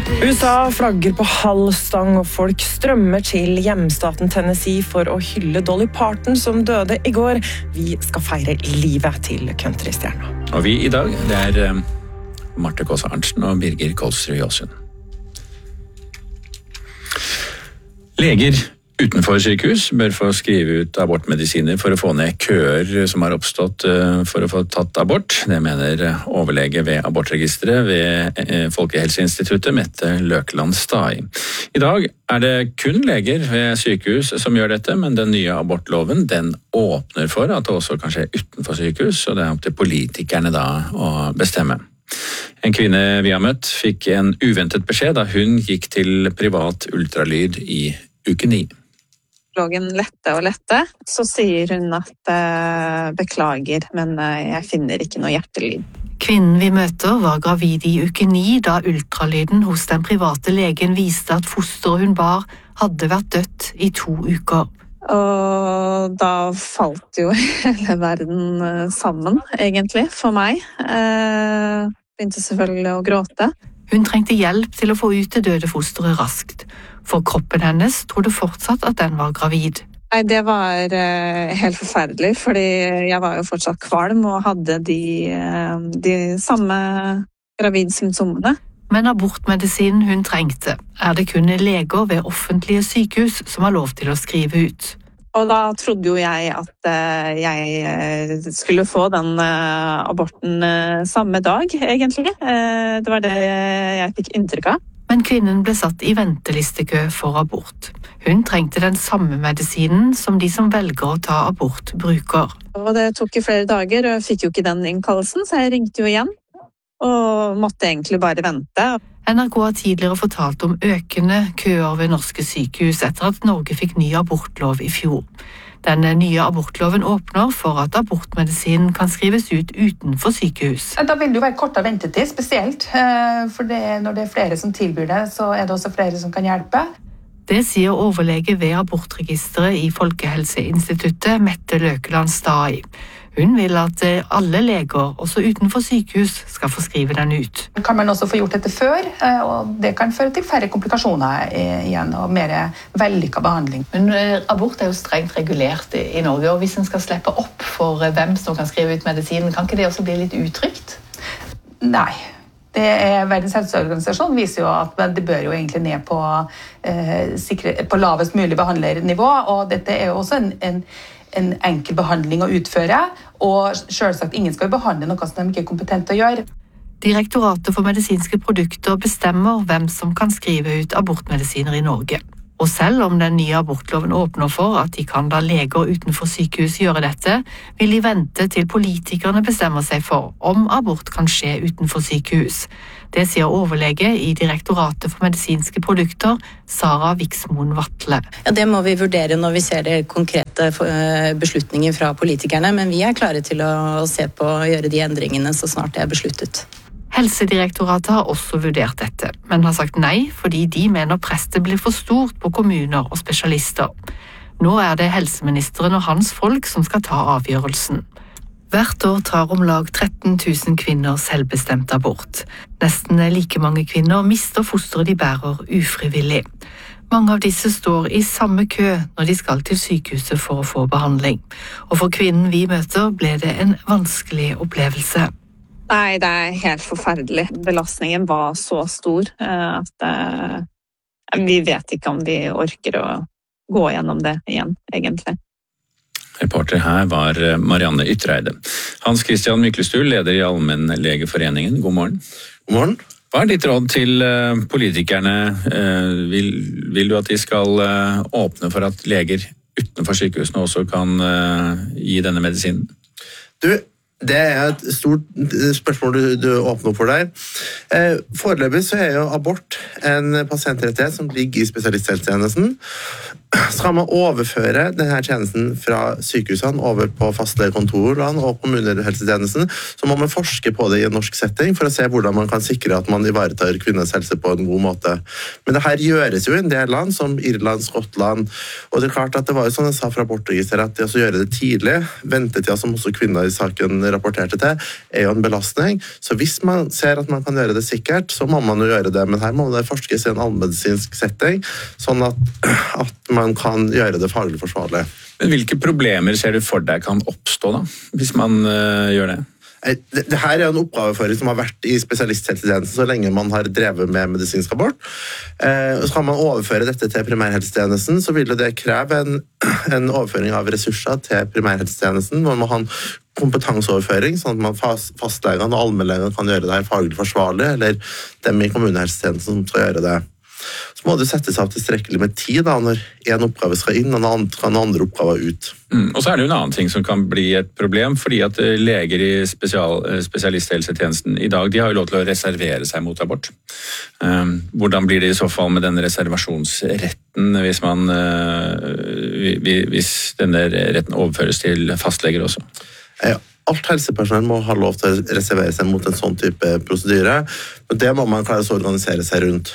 USA flagger på halv stang, og folk strømmer til hjemstaten Tennessee for å hylle Dolly Parton, som døde i går. Vi skal feire livet til countrystjerna. Og vi i dag, det Marte Kaas Arntzen og Birger Kolsrud Jåsund. Leger utenfor sykehus bør få skrive ut abortmedisiner for å få ned køer som har oppstått for å få tatt abort. Det mener overlege ved abortregisteret ved Folkehelseinstituttet, Mette Løkeland Stai. I dag det kun leger ved sykehus som gjør dette, men den nye abortloven den åpner for at det også kan skje utenfor sykehus, og det opp til politikerne da å bestemme. En kvinne vi har møtt fikk en uventet beskjed da hun gikk til privat ultralyd i uke 9. Lågen lette og lette, så sier hun at beklager, men jeg finner ikke noe hjertelyd. Kvinnen vi møter var gravid i uke 9 da ultralyden hos den private legen viste at fosteret hun bar hadde vært dødt i 2 uker. Og da falt jo hele verden sammen, egentlig, for meg. Begynte selvfølgelig å gråte. Hun trengte hjelp til å få ut det døde fosteret raskt. For kroppen hennes trodde fortsatt at den var gravid. Nei, det var helt forferdelig, fordi jeg var jo fortsatt kvalm og hadde de samme gravidsymptomene. Men abortmedisinen hun trengte, det kun leger ved offentlige sykehus som har lov til å skrive ut. Og da trodde jo jeg at jeg skulle få den aborten samme dag, egentlig. Det var det jeg fikk inntrykk av. Men kvinnen ble satt i ventelistekø for abort. Hun trengte den samme medisinen som de som velger å ta abort bruker. Og det tok jo flere dager, og jeg fikk jo ikke den innkallelsen, så jeg ringte jo igjen. Og måtte egentlig bare vente. NRK har tidligere fortalt om økende køer ved norske sykehus etter at Norge fikk ny abortlov i fjor. Den nye abortloven åpner for at abortmedisinen kan skrives ut utenfor sykehus. Da vil det jo være kortere ventetid, spesielt. For når det flere som tilbyr det, så det også flere som kan hjelpe. Det sier overlege ved abortregisteret i Folkehelseinstituttet, Mette Løkeland Stai. Hun vil at alle leger, også utenfor sykehus, skal få skrive den ut. Kan man også få gjort dette før, og det kan føre til færre komplikasjoner igjen, og mer vellykket behandling. Men abort jo strengt regulert i Norge, og hvis en skal slippe opp for hvem som kan skrive ut medisinen, kan ikke det også bli litt utrygt? Nei. Verdens helseorganisasjon viser jo at det bør jo egentlig ned på lavest mulig behandlernivå, og dette jo også en enkel behandling å utføre, og selvsagt ingen skal behandle noe som de ikke kompetent til å gjøre. Direktoratet for medisinske produkter bestemmer hvem som kan skrive ut abortmedisiner i Norge. Og selv om den nye abortloven åpner for at de kan la leger utenfor sykehus gjøre dette, vil de vente til politikerne bestemmer seg for om abort kan skje utenfor sykehus. Det sier overlege i Direktoratet for medisinske produkter, Sara Viksmoen Vatle. Ja, det må vi vurdere når vi ser det konkrete beslutninger fra politikerne, men vi klare til å se på og gjøre de endringene så snart det besluttet. Helsedirektoratet har også vurdert dette, men har sagt nei fordi de mener presset blir for stort på kommuner og spesialister. Nå det helseministeren og hans folk som skal ta avgjørelsen. Hvert år tar om lag 13 000 kvinner selvbestemt abort. Nesten like mange kvinner mister fosteret de bærer ufrivillig. Mange av disse står i samme kø når de skal til sykehuset for å få behandling. Og for kvinnen vi møter ble det en vanskelig opplevelse. Nei, det helt forferdelig. Belastningen var så stor at vi vet ikke om vi orker å gå gjennom det igjen, egentlig. Reporter her var Marianne Ytreide. Hans Christian Myklestul, leder i Allmennlegeforeningen. God morgen. God morgen. Hva ditt råd til politikerne? Vil du at de skal åpne for at leger utenfor sykehusene også kan gi denne medisinen? Det et stort spørsmål du åpner opp for der. Foreløpig så jo abort en pasientrettighet som ligger i spesialisthelsetjenesten. Skal man overføre denne tjenesten fra sykehusene over på fastlegekontorene og kommunehelsetjenesten, så må man forske på det i en norsk setting for å se hvordan man kan sikre at man ivaretar kvinners helse på en god måte. Men det her gjøres jo i en del land, som Irland, Skottland, og det klart at det var jo sånn jeg sa fra abortregisteret, at det å gjøre det tidlig, ventetida som også kvinner i saken rapporterte til, er jo en belastning. Så hvis man ser at man kan gjøre det sikkert, så må man jo gjøre det. Men her må det forskes i en allmedisinsk setting, sånn at man kan gjøre det faglig forsvarlig. Men hvilke problemer ser du for deg kan oppstå da, hvis man gjør det? Det her er en oppgaveføring som har vært i spesialisthelsetjenesten så lenge man har drevet med medisinsk abort. Skal man overføre dette til primærhelsetjenesten, så vil det kreve en overføring av ressurser til primærhelsetjenesten, hvor man må ha en kompetanseoverføring, sånn at fastlegene og allmennlegene kan gjøre det her faglig forsvarlig, eller dem i kommunehelsetjenesten som skal gjøre det. Så må det settes av tilstrekkelig med tid da, når en oppgave skal inn og en andre oppgave ut. Og så er det jo en annen ting som kan bli et problem, fordi at leger i spesialisthelsetjenesten i dag, de har jo lov til å reservere seg mot abort. Hvordan blir det i så fall med den reservasjonsretten hvis denne retten overføres til fastleger også? Alt helsepersonell må ha lov til å reservere seg mot en sånn type prosedyre, men det må man klare å organisere seg rundt.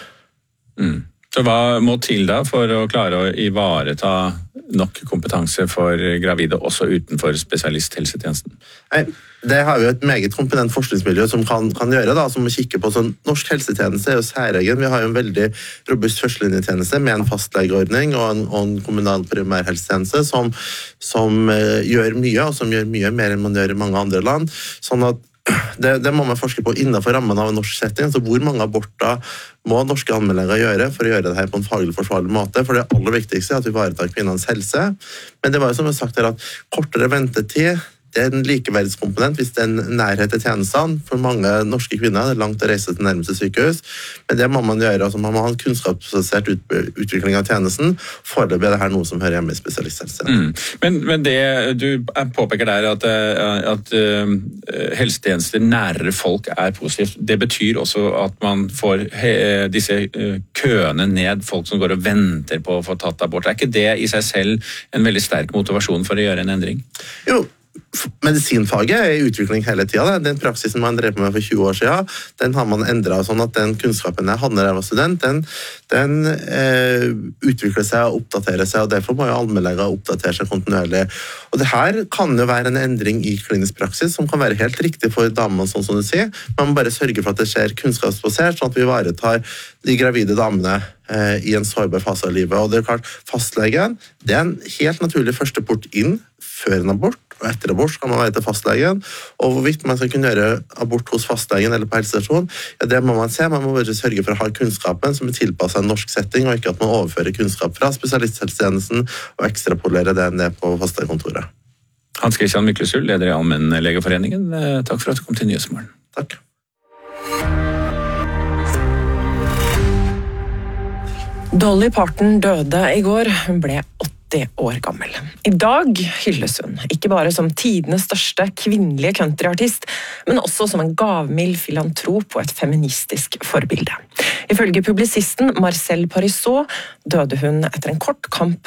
Så hva må til da for å klare å ivareta nok kompetanse for gravide også utenfor spesialisthelsetjenesten? Det har vi jo et meget kompetent forskningsmiljø som kan gjøre, da, som kikker på. Så norsk helsetjeneste er jo særegen. Vi har jo en veldig robust førstelinjetjeneste med en fastlegeordning og en kommunal primærhelsetjeneste som gjør mye, og som gjør mye mer enn man gjør i mange andre land. Sånn at det må man forske på innenfor rammen av en norsk setting, så hvor mange aborter må norske allmennleger gjøre for å gjøre det her på en faglig forsvarlig måte, for det aller viktigste er at vi ivaretar kvinnens helse. Men det var jo som jeg sagt her at kortere ventetid, det er en likeverdskomponent hvis det er en nærhet til tjenestene. For mange norske kvinner det er langt å reise til nærmeste sykehus, men det må man gjøre. Altså man må ha en kunnskapsbasert utvikling av tjenesten. Foreløpig er det her noe som hører hjemme i spesialisthelsetjenesten. Men det du påpeker der, at helsetjenester nærere folk er positivt, det betyr også at man får disse køene ned, folk som går og venter på å få tatt abort. Er ikke det i seg selv en veldig sterk motivasjon for å gjøre en endring? Jo, medisinfaget er i utvikling hele tiden. Den praksisen man drev med for 20 år siden, den har man endret sånn at den kunnskapen jeg hadde da jeg var student, den utvikler seg og oppdaterer seg, og derfor må jo allmennleger oppdatere seg kontinuerlig. Og det her kan jo være en endring i klinisk praksis som kan være helt riktig for damene, sånn som du sier. Man må bare sørge for at det skjer kunnskapsbasert, sånn at vi ivaretar de gravide damene i en sårbar fase av livet. Og det er klart, fastlegen, det er en helt naturlig første port inn før en abort, og etter abort skal man være til fastlegen, og hvorvidt man skal kunne gjøre abort hos fastlegen eller på helsestasjon, ja, det må man se. Man må bare sørge for å ha kunnskapen som er tilpasset en norsk setting, og ikke at man overfører kunnskap fra spesialisthelsetjenesten og ekstrapolerer det ned på fastlegekontoret. Hans Christian Myklesul, leder i Allmennlegeforeningen, takk for at du kom til Nyhetsmorgen. Takk. Dolly Parton døde i går. Hun ble 80 år gammel. I dag hylles hun, ikke bare som tidenes største kvinnelige countryartist, men også som en gavmild filantrop og et feministisk forbilde. Ifølge publisisten Marcel Parisot døde hun etter en kort kamp